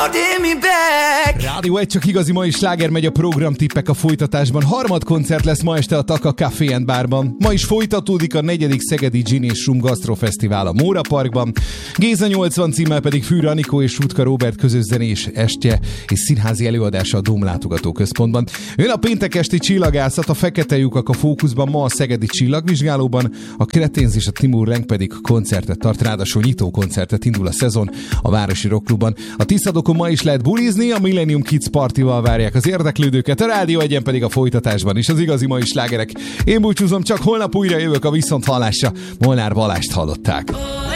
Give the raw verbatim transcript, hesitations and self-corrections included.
Rádió egy, csak igazi mai sláger megy a programtippek a folytatásban. Harmad koncert lesz ma este a Taka Café and Barban. Ma is folytatódik a negyedik Szegedi Gin és Rum Gasztrofesztivál a Móra Parkban. Géza nyolcvan címmel pedig Fűr Anikó és Rutka Róbert közös zenés estje és színházi előadása a Dóm látogatóközpontban. Ön a péntek esti csillagászat, a Fekete lyukak a fókuszban ma a Szegedi Csillagvizsgálóban, a Kreténz és a Timur Lenk pedig koncertet tart, ráadásul nyitó koncertet indul a szezon a Városi Rockklubban. A Tiszadokon ma is lehet bulizni, a Millennium Kids Partival várják az érdeklődőket, a Rádió egyen pedig a folytatásban is az igazi mai slágerek. Én búcsúzom, csak holnap újra jövök a viszonthallásra. Molnár Balást hallották.